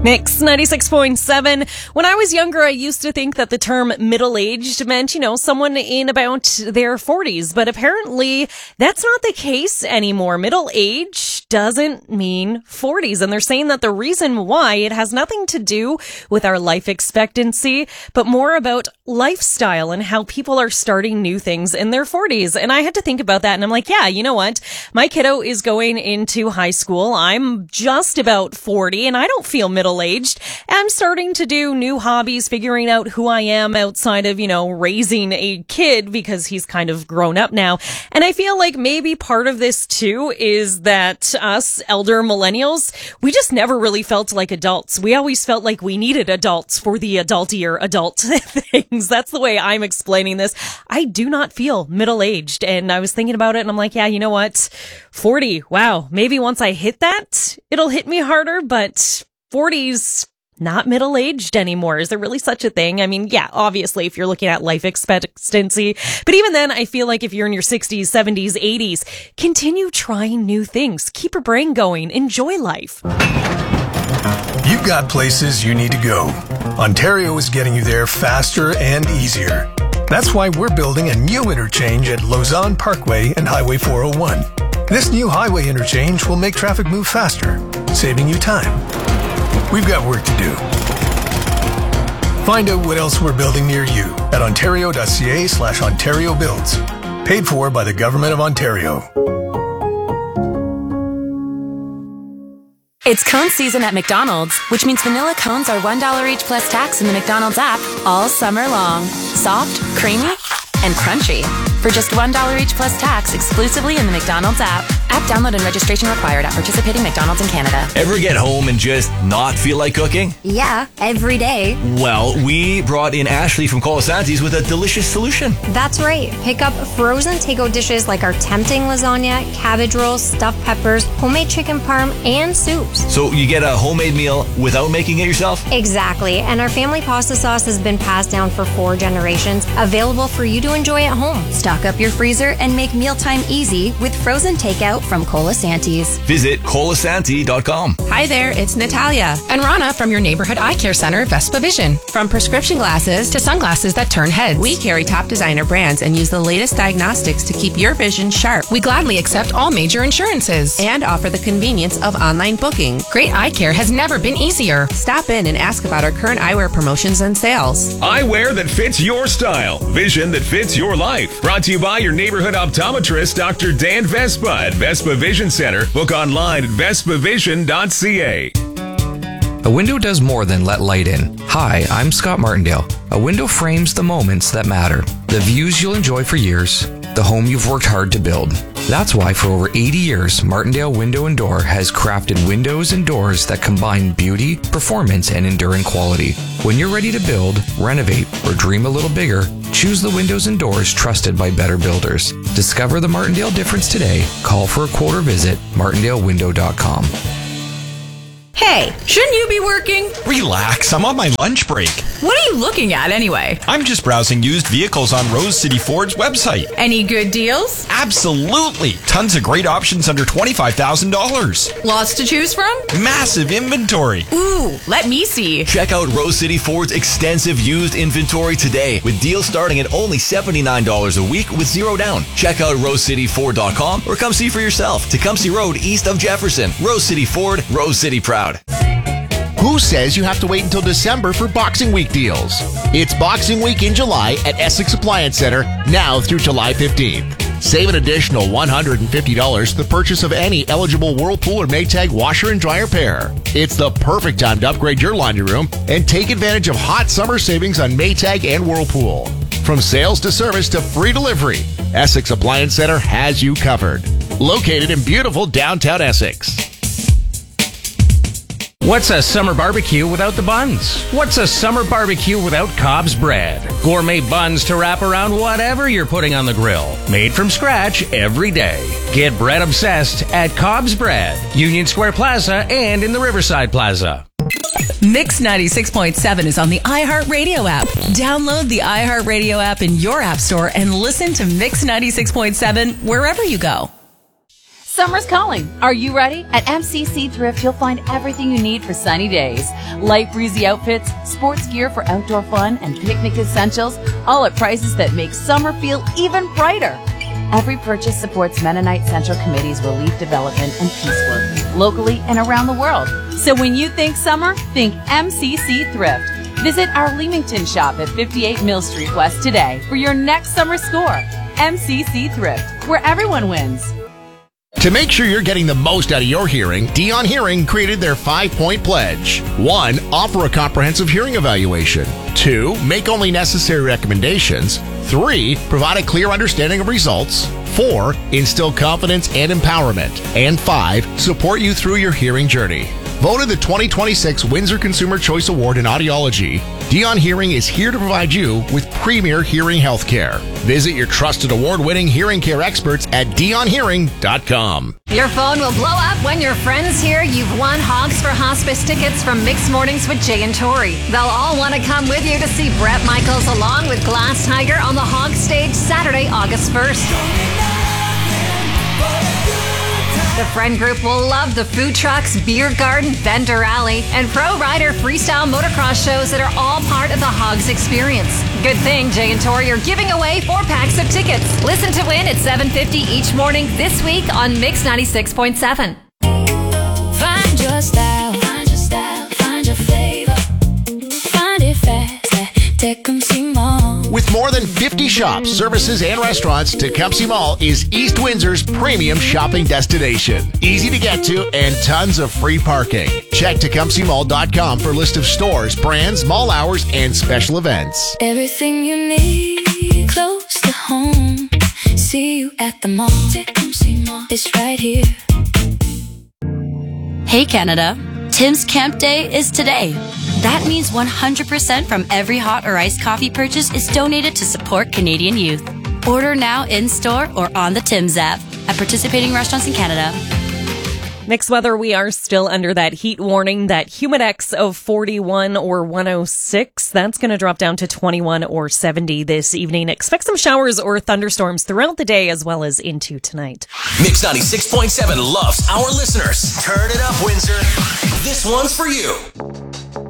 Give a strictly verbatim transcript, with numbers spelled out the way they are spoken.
Mix ninety-six point seven. When I was younger, I used to think that the term middle-aged meant, you know, someone in about their forties. But apparently, that's not the case anymore. Middle age doesn't mean forties. And they're saying that the reason why, it has nothing to do with our life expectancy, but more about lifestyle and how people are starting new things in their forties. And I had to think about that. And I'm like, yeah, you know what? My kiddo is going into high school. I'm just about forty and I don't feel middle aged. I'm starting to do new hobbies, figuring out who I am outside of, you know, raising a kid because he's kind of grown up now. And I feel like maybe part of this too is that us elder millennials, we just never really felt like adults. We always felt like we needed adults for the adultier adult things. That's the way I'm explaining this. I do not feel middle aged. And I was thinking about it and I'm like, yeah, you know what? forty. Wow. Maybe once I hit that, it'll hit me harder, but forties, not middle-aged anymore. Is there really such a thing? I mean, yeah, obviously, if you're looking at life expectancy. But even then, I feel like if you're in your sixties, seventies, eighties, continue trying new things. Keep your brain going. Enjoy life. You've got places you need to go. Ontario is getting you there faster and easier. That's why we're building a new interchange at Lausanne Parkway and Highway four oh one. This new highway interchange will make traffic move faster, saving you time. We've got work to do. Find out what else we're building near you at ontario.ca slash Ontario Builds. Paid for by the Government of Ontario. It's cone season at McDonald's, which means vanilla cones are one dollar each plus tax in the McDonald's app all summer long. Soft, creamy, and crunchy. For just one dollar each plus tax exclusively in the McDonald's app. App download and registration required at participating McDonald's in Canada. Ever get home and just not feel like cooking? Yeah, every day. Well, we brought in Ashley from Colasanti's with a delicious solution. That's right. Pick up frozen to-go dishes like our tempting lasagna, cabbage rolls, stuffed peppers, homemade chicken parm, and soups. So you get a homemade meal without making it yourself? Exactly. And our family pasta sauce has been passed down for four generations, available for you to enjoy at home. Stock up your freezer and make mealtime easy with frozen takeout from Colasanti's. Visit colasanti dot com. Hi there, it's Natalia and Rana from your neighborhood eye care center, Vespa Vision. From prescription glasses to sunglasses that turn heads, we carry top designer brands and use the latest diagnostics to keep your vision sharp. We gladly accept all major insurances and offer the convenience of online booking. Great eye care has never been easier. Stop in and ask about our current eyewear promotions and sales. Eyewear that fits your style. Vision that fits your life. Brought to you by your neighborhood optometrist, Doctor Dan Vespa at Vespa Vision Center. Book online at vespa vision dot c a. A window does more than let light in. Hi, I'm Scott Martindale. A window frames the moments that matter. The views you'll enjoy for years. The home you've worked hard to build. That's why for over eighty years, Martindale Window and Door has crafted windows and doors that combine beauty, performance, and enduring quality. When you're ready to build, renovate, or dream a little bigger, choose the windows and doors trusted by better builders. Discover the Martindale difference today. Call for a quote or visit martindale window dot com. Hey, shouldn't you be working? Relax, I'm on my lunch break. What are you looking at anyway? I'm just browsing used vehicles on Rose City Ford's website. Any good deals? Absolutely. Tons of great options under twenty-five thousand dollars. Lots to choose from? Massive inventory. Ooh, let me see. Check out Rose City Ford's extensive used inventory today with deals starting at only seventy-nine dollars a week with zero down. Check out rose city ford dot com or come see for yourself. Tecumseh Road east of Jefferson. Rose City Ford, Rose City proud. Who says you have to wait until December for Boxing Week deals? It's Boxing Week in July at Essex Appliance Center, now through July fifteenth. Save an additional one hundred fifty dollars for the purchase of any eligible Whirlpool or Maytag washer and dryer pair. It's the perfect time to upgrade your laundry room and take advantage of hot summer savings on Maytag and Whirlpool. From sales to service to free delivery, Essex Appliance Center has you covered. Located in beautiful downtown Essex. What's a summer barbecue without the buns? What's a summer barbecue without Cobb's bread? Gourmet buns to wrap around whatever you're putting on the grill. Made from scratch every day. Get bread obsessed at Cobb's Bread, Union Square Plaza and in the Riverside Plaza. Mix ninety-six point seven is on the iHeartRadio app. Download the iHeartRadio app in your app store and listen to Mix ninety-six point seven wherever you go. Summer's calling. Are you ready? At M C C Thrift, you'll find everything you need for sunny days. Light breezy outfits, sports gear for outdoor fun, and picnic essentials, all at prices that make summer feel even brighter. Every purchase supports Mennonite Central Committee's relief development and peace work, locally and around the world. So when you think summer, think M C C Thrift. Visit our Leamington shop at fifty-eight Mill Street West today for your next summer score. M C C Thrift, where everyone wins. To make sure you're getting the most out of your hearing, Dion Hearing created their five-point pledge. One, offer a comprehensive hearing evaluation. Two, make only necessary recommendations. Three, provide a clear understanding of results. Four, instill confidence and empowerment. And five, support you through your hearing journey. Voted the twenty twenty-six Windsor Consumer Choice Award in Audiology, Dion Hearing is here to provide you with premier hearing health care. Visit your trusted award-winning hearing care experts at dion hearing dot com. Your phone will blow up when your friends hear you've won Hogs for Hospice tickets from Mixed Mornings with Jay and Tori. They'll all want to come with you to see Bret Michaels along with Glass Tiger on the Hogs stage Saturday, August first. The friend group will love the food trucks, beer garden, vendor alley, and pro rider freestyle motocross shows that are all part of the Hogs experience. Good thing Jay and Tori are giving away four packs of tickets. Listen to win at seven fifty each morning this week on Mix ninety-six point seven. Find your style, find your style, find your flavor. Find it fast at Tecumseh Mall. With more than fifty shops, services, and restaurants, Tecumseh Mall is East Windsor's premium shopping destination. Easy to get to and tons of free parking. Check Tecumseh Mall dot com for a list of stores, brands, mall hours, and special events. Everything you need close to home. See you at the mall. Tecumseh Mall is right here. Hey Canada, Tim's Camp Day is today. That means one hundred percent from every hot or iced coffee purchase is donated to support Canadian youth. Order now in-store or on the Tim's app at participating restaurants in Canada. Next weather, we are still under that heat warning, that humidex of forty-one or one oh six. That's going to drop down to twenty-one or seventy this evening. Expect some showers or thunderstorms throughout the day as well as into tonight. Mix ninety-six point seven loves our listeners. Turn it up, Windsor. This one's for you.